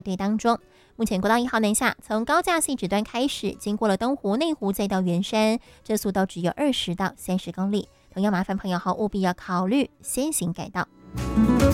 队当中。目前国道1号南下，从高架细指端开始，经过了东湖、内湖，再到圆山，这速度只有20到30公里。同样麻烦朋友务必要考虑先行改道。